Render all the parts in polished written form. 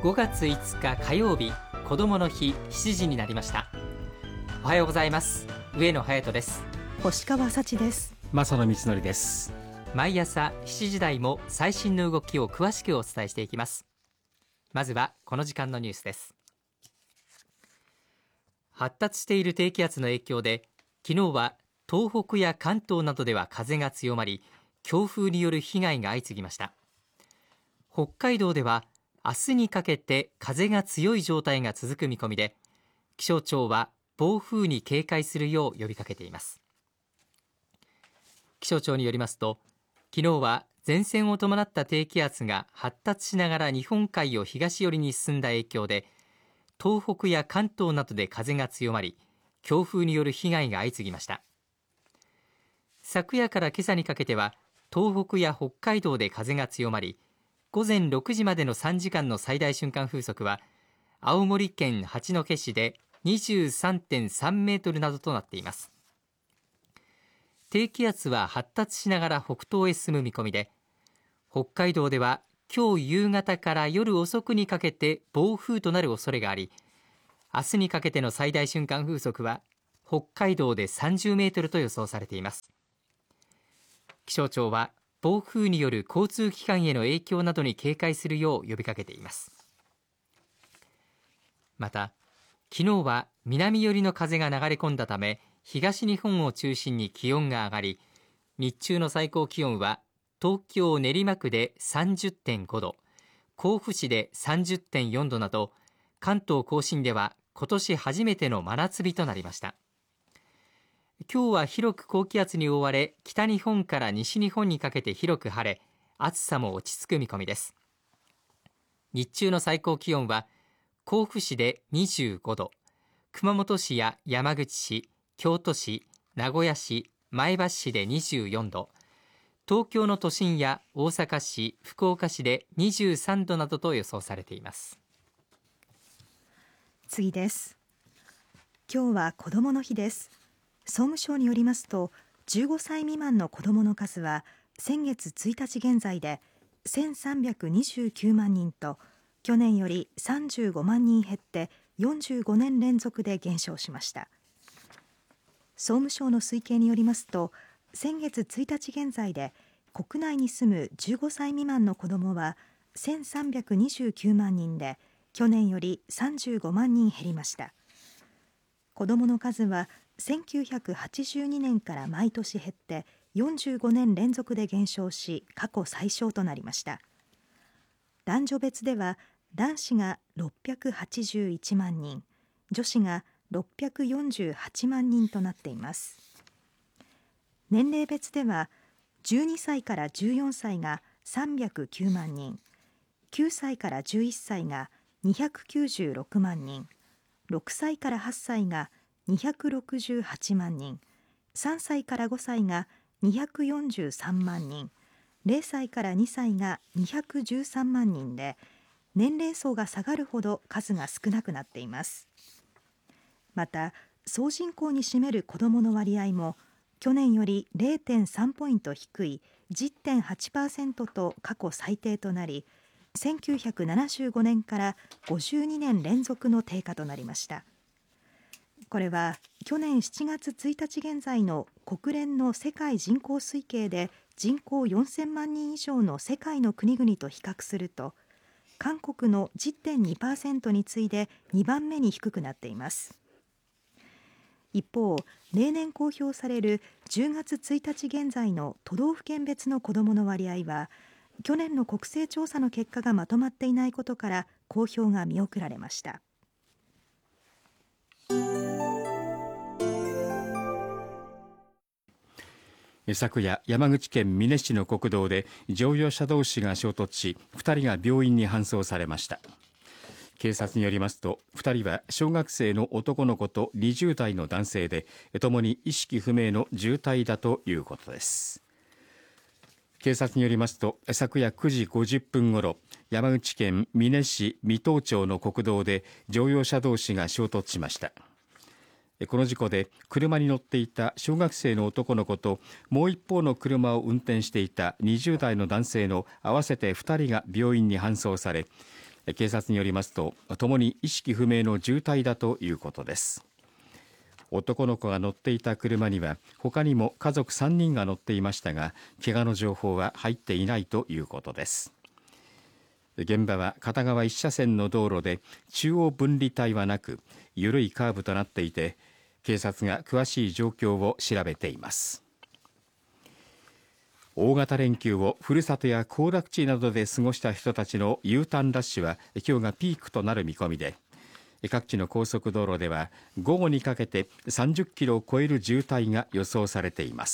5月5日火曜日、子どもの日、7時になりました。おはようございます。上野隼人です。 星川幸です。 正野光則です。 毎朝7時台も最新の動きを詳しくお伝えしていきます。まずはこの時間のニュースです。発達している低気圧の影響で、昨日は東北や関東などでは風が強まり、強風による被害が相次ぎました。北海道では明日にかけて風が強い状態が続く見込みで、気象庁は暴風に警戒するよう呼びかけています。気象庁によりますと、昨日は前線を伴った低気圧が発達しながら日本海を東寄りに進んだ影響で、東北や関東などで風が強まり、強風による被害が相次ぎました。昨夜から今朝にかけては東北や北海道で風が強まり、午前6時までの3時間の最大瞬間風速は青森県八戸市で 23.3 メートルなどとなっています。低気圧は発達しながら北東へ進む見込みで、北海道では今日夕方から夜遅くにかけて暴風となる恐れがあり、明日にかけての最大瞬間風速は北海道で30メートルと予想されています。気象庁は暴風による交通機関への影響などに警戒するよう呼びかけています。また、昨日は南寄りの風が流れ込んだため、東日本を中心に気温が上がり、日中の最高気温は東京練馬区で 30.5 度、甲府市で 30.4 度など、関東甲信では今年初めての真夏日となりました。今日は広く高気圧に覆われ、北日本から西日本にかけて広く晴れ、暑さも落ち着く見込みです。日中の最高気温は甲府市で25度、熊本市や山口市、京都市、名古屋市、前橋市で24度、東京の都心や大阪市、福岡市で23度などと予想されています。 次です。今日は子どもの日です。総務省によりますと、15歳未満の子どもの数は先月1日現在で1329万人と、去年より35万人減って45年連続で減少しました。総務省の推計によりますと、先月1日現在で国内に住む15歳未満の子どもは1329万人で、去年より35万人減りました。子どもの数は1982年から毎年減って45年連続で減少し、過去最少となりました。男女別では男子が681万人、女子が648万人となっています。年齢別では12歳から14歳が309万人、9歳から11歳が296万人、6歳から8歳が268万人、3歳から5歳が243万人、0歳から2歳が213万人で、年齢層が下がるほど数が少なくなっています。また、総人口に占める子どもの割合も去年より 0.3 ポイント低い 10.8% と過去最低となり、1975年から52年連続の低下となりました。これは去年7月1日現在の国連の世界人口推計で人口4000万人以上の世界の国々と比較すると、韓国の 10.2% に次いで2番目に低くなっています。一方、例年公表される10月1日現在の都道府県別の子どもの割合は、去年の国勢調査の結果がまとまっていないことから公表が見送られました。 昨夜、山口県美祢市の国道で乗用車同士が衝突し、2人が病院に搬送されました。警察によりますと、2人は小学生の男の子と20代の男性で、ともに意識不明の重体だということです。警察によりますと、昨夜9時50分ごろ、山口県美祢市三東町の国道で乗用車同士が衝突しました。この事故で車に乗っていた小学生の男の子ともう一方の車を運転していた20代の男性の合わせて2人が病院に搬送され、 警察によりますと、ともに意識不明の重体だということです。男の子が乗っていた車には他にも家族3人が乗っていましたが、怪我の情報は入っていないということです。現場は片側1車線の道路で、中央分離帯はなく緩いカーブとなっていて、警察が詳しい状況を調べています。大型連休をふるさとや行楽地などで過ごした人たちの U ターンラッシュは今日がピークとなる見込みで、各地の高速道路では午後にかけて30キロを超える渋滞が予想されています。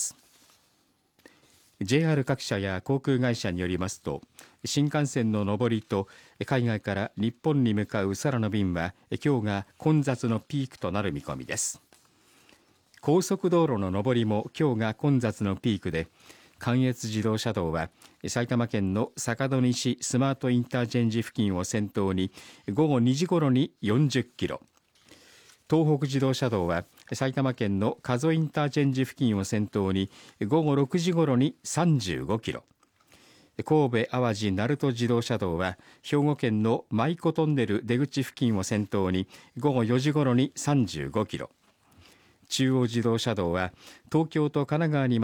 JR 各社や航空会社によりますと、新幹線の上りと海外から日本に向かう空の便は今日が混雑のピークとなる見込みです。高速道路の上りも今日が混雑のピークで、関越自動車道は埼玉県の坂戸西スマートインターチェンジ付近を先頭に午後2時ごろに40キロ、東北自動車道は埼玉県の加須インターチェンジ付近を先頭に午後6時ごろに35キロ、神戸淡路鳴門自動車道は兵庫県の舞子トンネル出口付近を先頭に午後4時ごろに35キロ、中央自動車道は東京と神奈川に